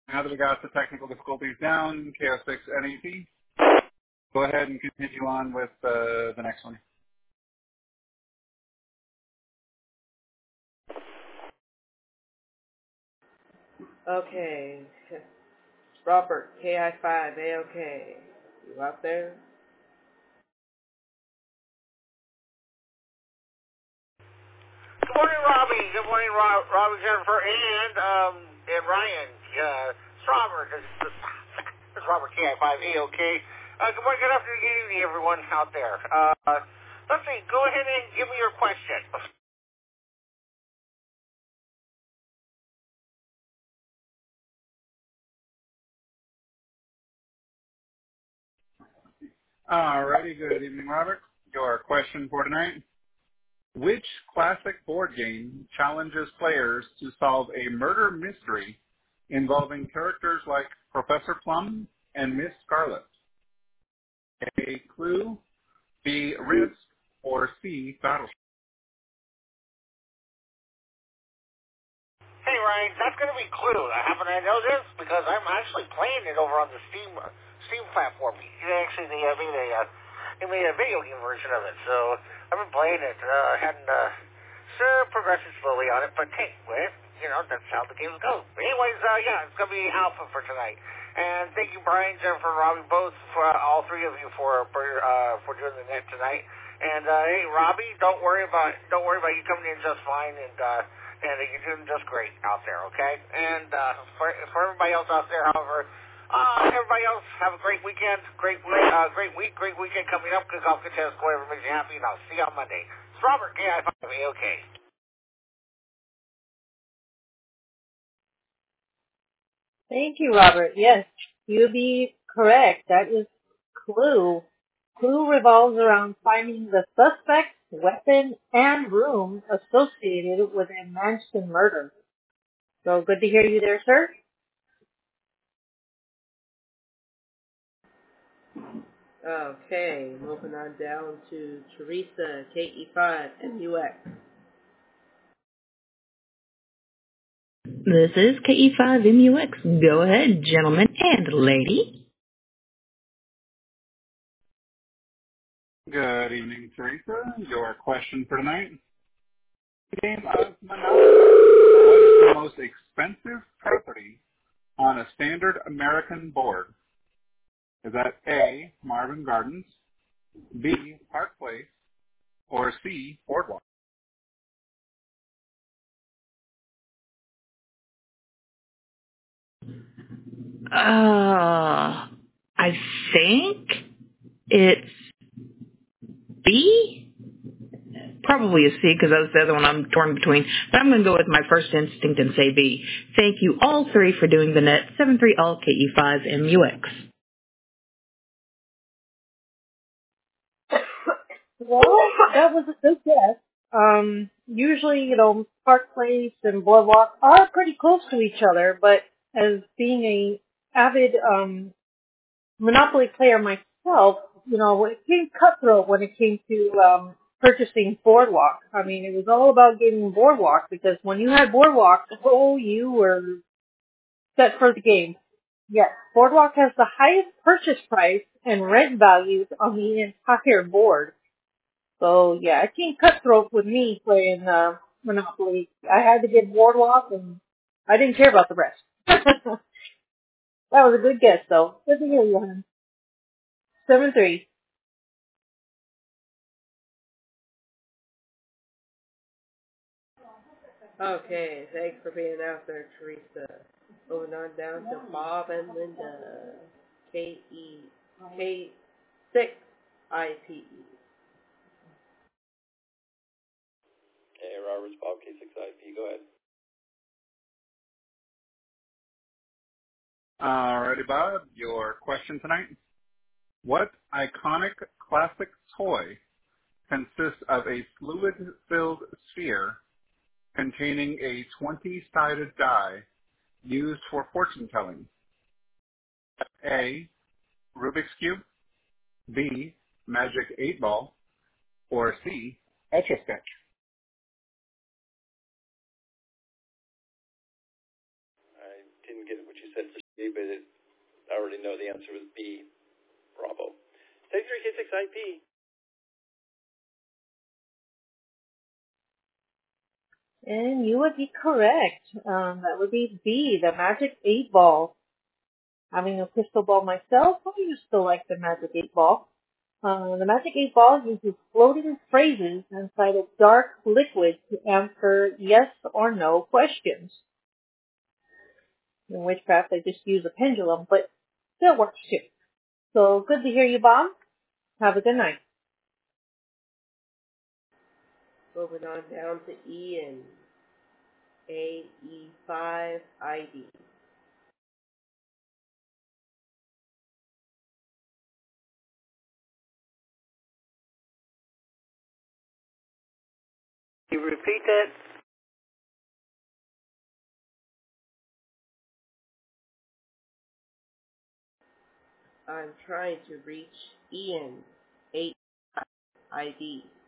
Now that we got the technical difficulties down, KO6 NET, go ahead and continue on with the next one. Okay. Robert, KI5, AOK. You out there? Good morning, Robbie. Good morning, Robbie, Jennifer, and Ryan. It's Robert. It's Robert KI5 AOK. Good morning, good afternoon, good evening, everyone out there. Let's see. Go ahead and give me your question. Alrighty, good evening, Robert. Your question for tonight. Which classic board game challenges players to solve a murder mystery involving characters like Professor Plum and Miss Scarlet? A, Clue, B, Risk, or C, Battleship? Hey, Ryan, that's going to be Clue. Happen I know this because I'm actually playing it over on the Steam platform. They made a video game version of it, so I've been playing it. Hadn't progressing slowly on it, but hey, that's how the games go. But anyways, it's going to be alpha for tonight. And thank you, Brian, Jennifer, Robbie, both for all three of you for doing the net tonight. And hey, Robbie, don't worry about you coming in just fine, and you're doing just great out there, okay? And for everybody else out there, however, everybody else have a great weekend, great week, great weekend coming up. Good golf, good tennis, whatever makes you happy, and I'll see you on Monday. It's Robert KI5 AOK. Thank you, Robert. Yes, you'd be correct. That is Clue. Clue revolves around finding the suspect, weapon, and room associated with a Manson murder. So good to hear you there, sir. Okay, moving on down to Teresa, KE5, MUX. This is KE5MUX. Go ahead, gentlemen and lady. Good evening, Teresa. Your question for tonight. Game of Monopoly. What is the most expensive property on a standard American board? Is that A, Marvin Gardens, B, Park Place, or C, Boardwalk? I think it's B? Probably a C because that's the other one I'm torn between. But I'm going to go with my first instinct and say B. Thank you all three for doing the net. 7-3 all KE5MUX. Well, that was a good guess. Usually, Park Place and Boardwalk are pretty close to each other, but as being a avid Monopoly player myself, it came cutthroat when it came to purchasing Boardwalk. I mean, it was all about getting Boardwalk because when you had Boardwalk, you were set for the game. Yes, Boardwalk has the highest purchase price and rent values on the entire board. So yeah, it came cutthroat with me playing Monopoly. I had to get Boardwalk, and I didn't care about the rest. That was a good guess, though. Good to hear you, hon. 7-3. Okay, thanks for being out there, Teresa. Moving on down to Bob and Linda. K6IPE. Hey, Roberts, Bob, K6IP. Go ahead. Alrighty, Bob. Your question tonight. What iconic classic toy consists of a fluid-filled sphere containing a 20-sided die used for fortune telling? A, Rubik's Cube, B, Magic 8 Ball, or C, Etch-a-Sketch? I didn't get what you said for didn't know the answer was B. Bravo. 33K6IP. And you would be correct. That would be B, the Magic 8 Ball. Having a crystal ball myself, I used to like the Magic 8 Ball. The Magic 8 Ball uses floating phrases inside a dark liquid to answer yes or no questions. In Witchcraft, I just use a pendulum, but still works too. So good to hear you, Bob. Have a good night. Moving on down to Ian. AE5 ID. You repeat that? I'm trying to reach Ian, 8 ID.